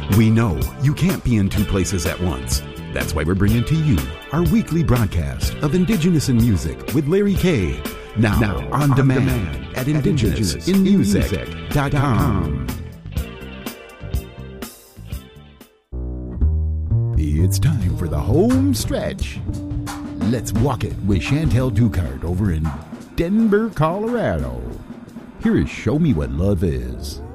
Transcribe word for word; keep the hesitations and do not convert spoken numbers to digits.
We know you can't be in two places at once. That's why we're bringing to you our weekly broadcast of Indigenous in Music with Larry K. Now, now on, on demand, demand at indigenous in music dot com. It's time for the home stretch. Let's walk it with Chantel Ducard over in Denver, Colorado. Here is Show Me What Love Is.